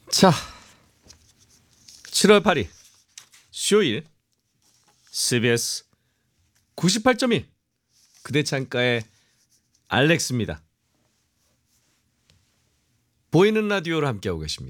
자, 7월 8일 수요일 CBS 98.1 그대 창가의 알렉스입니다. 보이는 라디오로 함께하고 계십니다.